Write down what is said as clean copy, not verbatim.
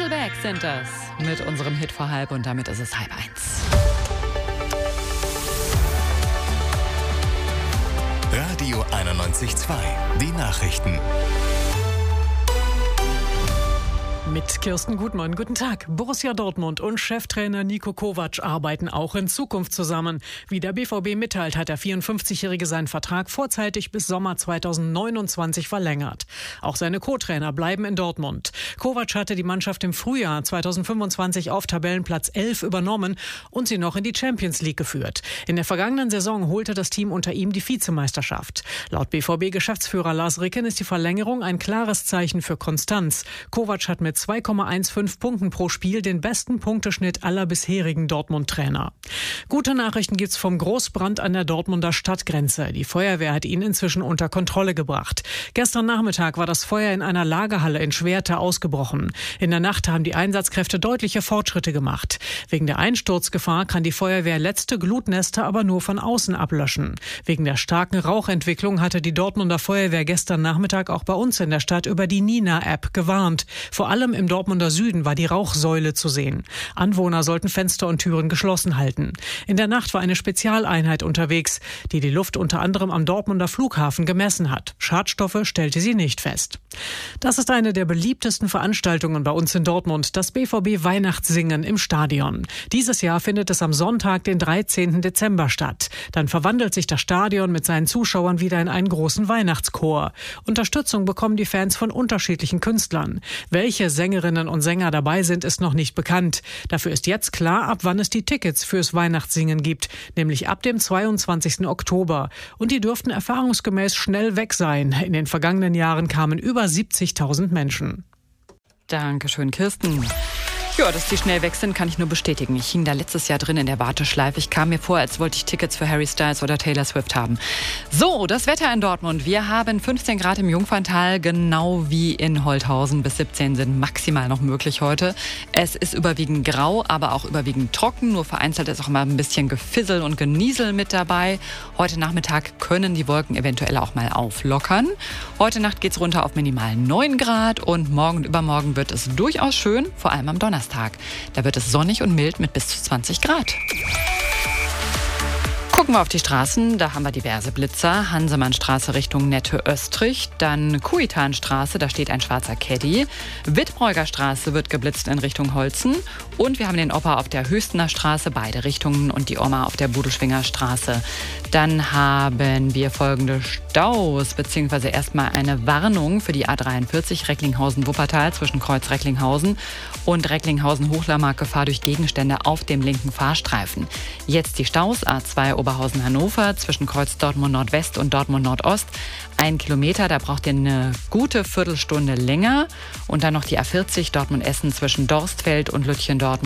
Nickelback sind das mit unserem Hit vor halb und damit ist es 12:30. Radio 91.2, die Nachrichten. Mit Kirsten Gutmann, guten Tag. Borussia Dortmund und Cheftrainer Niko Kovac arbeiten auch in Zukunft zusammen. Wie der BVB mitteilt, hat der 54-Jährige seinen Vertrag vorzeitig bis Sommer 2029 verlängert. Auch seine Co-Trainer bleiben in Dortmund. Kovac hatte die Mannschaft im Frühjahr 2025 auf Tabellenplatz 11 übernommen und sie noch in die Champions League geführt. In der vergangenen Saison holte das Team unter ihm die Vizemeisterschaft. Laut BVB-Geschäftsführer Lars Ricken ist die Verlängerung ein klares Zeichen für Konstanz. Kovac hat mit 2,15 Punkten pro Spiel den besten Punkteschnitt aller bisherigen Dortmund-Trainer. Gute Nachrichten gibt's vom Großbrand an der Dortmunder Stadtgrenze. Die Feuerwehr hat ihn inzwischen unter Kontrolle gebracht. Gestern Nachmittag war das Feuer in einer Lagerhalle in Schwerte ausgebrochen. In der Nacht haben die Einsatzkräfte deutliche Fortschritte gemacht. Wegen der Einsturzgefahr kann die Feuerwehr letzte Glutnester aber nur von außen ablöschen. Wegen der starken Rauchentwicklung hatte die Dortmunder Feuerwehr gestern Nachmittag auch bei uns in der Stadt über die Nina-App gewarnt. Vor allem im Dortmunder Süden war die Rauchsäule zu sehen. Anwohner sollten Fenster und Türen geschlossen halten. In der Nacht war eine Spezialeinheit unterwegs, die die Luft unter anderem am Dortmunder Flughafen gemessen hat. Schadstoffe stellte sie nicht fest. Das ist eine der beliebtesten Veranstaltungen bei uns in Dortmund, das BVB Weihnachtssingen im Stadion. Dieses Jahr findet es am Sonntag, den 13. Dezember statt. Dann verwandelt sich das Stadion mit seinen Zuschauern wieder in einen großen Weihnachtschor. Unterstützung bekommen die Fans von unterschiedlichen Künstlern. Welche Sängerinnen und Sänger dabei sind, ist noch nicht bekannt. Dafür ist jetzt klar, ab wann es die Tickets fürs Weihnachtssingen gibt, nämlich ab dem 22. Oktober. Und die dürften erfahrungsgemäß schnell weg sein. In den vergangenen Jahren kamen über 70.000 Menschen. Dankeschön, Kirsten. Ja, dass die schnell weg sind, kann ich nur bestätigen. Ich hing da letztes Jahr drin in der Warteschleife. Ich kam mir vor, als wollte ich Tickets für Harry Styles oder Taylor Swift haben. So, das Wetter in Dortmund. Wir haben 15 Grad im Jungferntal, genau wie in Holthausen. Bis 17 sind maximal noch möglich heute. Es ist überwiegend grau, aber auch überwiegend trocken. Nur vereinzelt ist auch mal ein bisschen Gefissel und Geniesel mit dabei. Heute Nachmittag können die Wolken eventuell auch mal auflockern. Heute Nacht geht's runter auf minimal 9 Grad und morgen und übermorgen wird es durchaus schön, vor allem am Donnerstag. Da wird es sonnig und mild mit bis zu 20 Grad. Gucken wir auf die Straßen, da haben wir diverse Blitzer. Hansemannstraße Richtung Nette-Östrich, dann Kuitanstraße, da steht ein schwarzer Caddy. Wittbräugerstraße wird geblitzt in Richtung Holzen. Und wir haben den Opa auf der Höchstener Straße, beide Richtungen, und die Oma auf der Budeschwinger Straße. Dann haben wir folgende Staus, beziehungsweise erstmal eine Warnung für die A43 Recklinghausen-Wuppertal zwischen Kreuz Recklinghausen und Recklinghausen-Hochlermark, Gefahr durch Gegenstände auf dem linken Fahrstreifen. Jetzt die Staus, A2 Oberhausen-Hannover zwischen Kreuz Dortmund Nordwest und Dortmund Nordost. 1 Kilometer, da braucht ihr eine gute Viertelstunde länger. Und dann noch die A40 Dortmund-Essen zwischen Dorstfeld und Lütchen-Dortmund.